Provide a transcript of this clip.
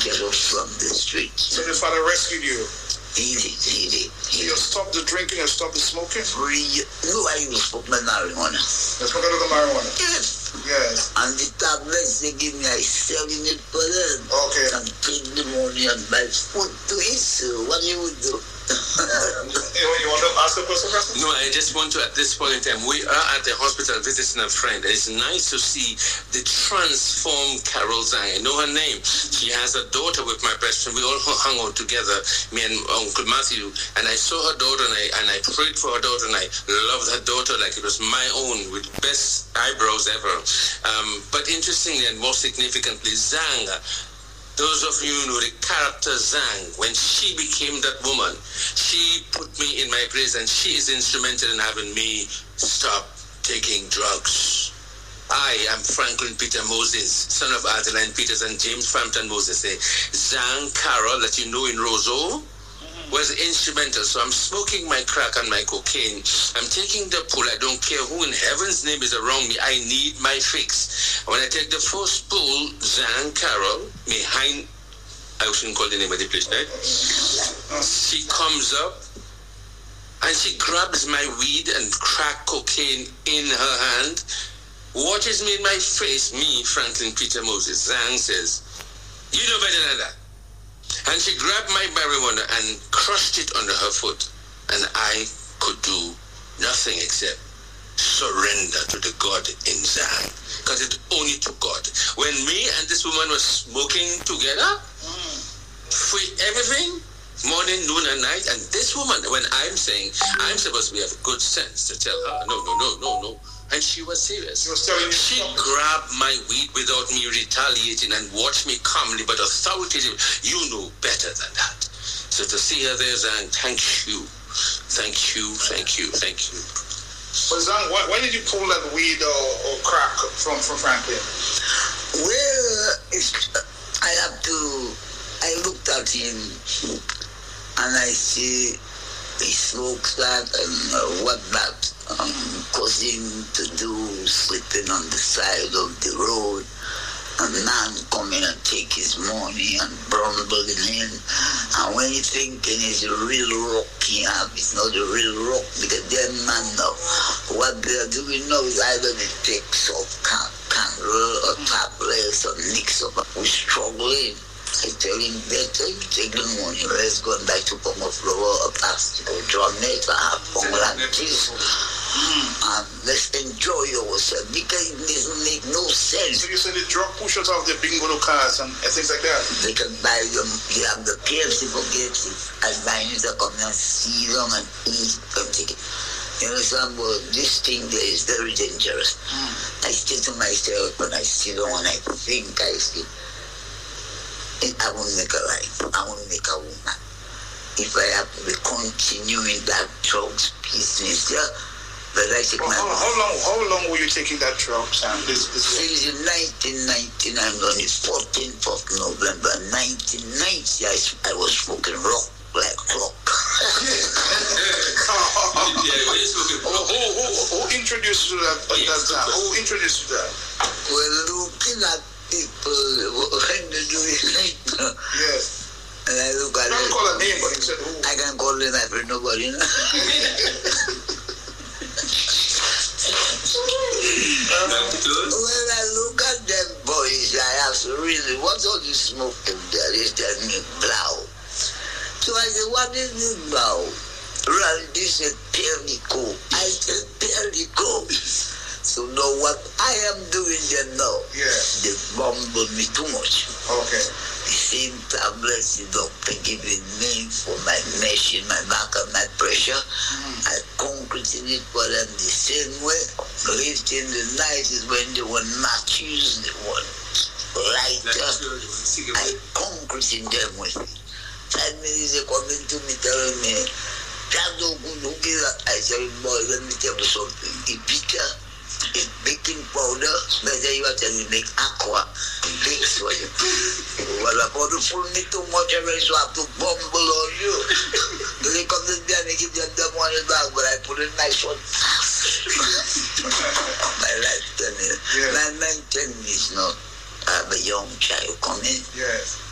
get up from the street. So your father rescued you? He did. So you stopped the drinking and stopped the smoking? No, I used to smoke my marijuana. You smoked the marijuana? Yes. And the tablets they give me, I selling it for them. Okay. And take the money and buy food to eat. So what you would do? You want to ask a question? No, I just want to, at this point in time, we are at the hospital visiting a friend. It's nice to see the transformed Carol Zhang. I know her name. She has a daughter with my best friend. We all hung out together, me and Uncle Matthew. And I saw her daughter and I prayed for her daughter and I loved her daughter like it was my own, with best eyebrows ever. But interestingly and more significantly, Zhang, those of you who know the character Zhang, when she became that woman, she put me in my place and she is instrumental in having me stop taking drugs. I am Franklin Peter Moses, son of Adeline Peters and James Frampton Moses. Zhang Carroll, that you know in Roseau, was instrumental. So I'm smoking my crack and my cocaine. I'm taking the pull. I don't care who in heaven's name is around me. I need my fix. When I take the first pull, Zhang Carroll, behind, I shouldn't call the name of the place, right? She comes up and she grabs my weed and crack cocaine in her hand, watches me in my face, me, Franklin Peter Moses. Zhang says, "You know better than that." And she grabbed my marijuana and crushed it under her foot. And I could do nothing except surrender to the God in Zhang. Because it only took God. When me and this woman were smoking together, free everything, morning, noon, and night. And this woman, when I'm saying, I'm supposed to have good sense to tell her, no. And she was serious. She grabbed my weed without me retaliating and watched me calmly but authoritative. You know better than that. So to see her there, Zhang, thank you. But Zhang, why did you pull that weed or crack from Franklin? Well, I looked at him and I see he smokes that and whatnot. Causing to do sleeping on the side of the road, and man coming and take his money and bumbling in. And when you thinking it's a real rock he have, it's not a real rock, because them man now, what they are doing now is either they take some candle or tablets or mix up. We're struggling. I tell him, better you take the money, let's go and buy 2 pounds of flour or plastic or drum it or half pound like this. And let's enjoy yourself, because it doesn't make no sense. So you say the drug pushers of the bingo cars and things like that? They can buy them, you have the KFC for KFC. I buy it to come and see them and eat and take it. You understand, but this thing there is very dangerous. I say to myself when I sit down and I think I sleep, I won't make a life. I won't make a woman. If I have to be continuing that drugs business, yeah. But I take how long were you taking that drugs? Since 1999, on the 14th of November 1990, I was smoking rock like clock. Who introduced you to that? Who introduced you to that? Well, looking at people when they do it. Yes. And I look at it. I can't call a name, but he said who? I can't call them after nobody. When I look at them boys, I ask really, what's all this smoking there? They tell me blow. So I said, what is this blow? Randy said, Perico. I said, Perico. So now what I am doing there now, they bumble me too much. Okay. The same tablets the doctor giving me for my mesh in my back and my pressure, I concreted it for them the same way. Late in the night is when they want matches, they want lighter. I concreted them with it. 5 minutes they coming to me telling me, I said, boy, let me tell you something. The bitter is baking powder, better you are telling me make aqua, bakes for you. Well, I'm going to fool me too much, I have to bumble on you. They come to me and they give them the money back, but I put a nice one. My life, 10 years. 9, 10 years now. I have a young child coming. Yes.